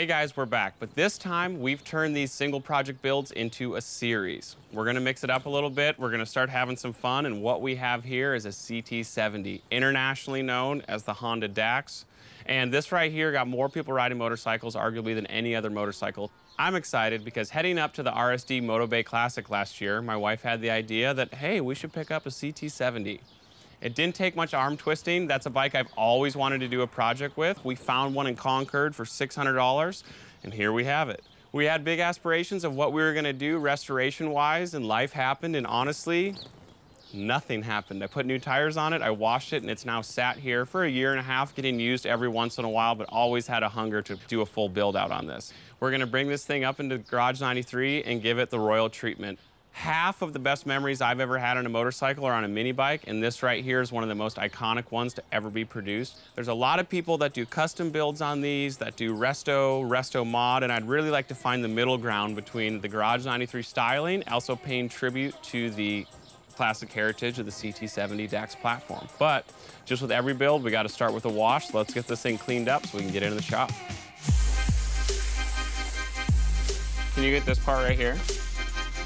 Hey guys, we're back, but this time we've turned these single project builds into a series. We're gonna mix it up a little bit, we're gonna start having some fun, and what we have here is a CT70, internationally known as the Honda Dax. And this right here got more people riding motorcycles arguably than any other motorcycle. I'm excited because heading up to the RSD Moto Bay Classic last year, my wife had the idea that, hey, we should pick up a CT70. It didn't take much arm twisting. That's a bike I've always wanted to do a project with. We found one in Concord for $600, and here we have it. We had big aspirations of what we were gonna do restoration-wise, and life happened, and honestly, nothing happened. I put new tires on it, I washed it, and it's now sat here for a year and a half, getting used every once in a while, but always had a hunger to do a full build out on this. We're gonna bring this thing up into Garage 93 and give it the royal treatment. Half of the best memories I've ever had on a motorcycle are on a mini bike, and this right here is one of the most iconic ones to ever be produced. There's a lot of people that do custom builds on these, that do resto mod, and I'd really like to find the middle ground between the Garage 93 styling, also paying tribute to the classic heritage of the CT70 Dax platform. But just with every build, we got to start with a wash. So let's get this thing cleaned up so we can get into the shop. Can you get this part right here?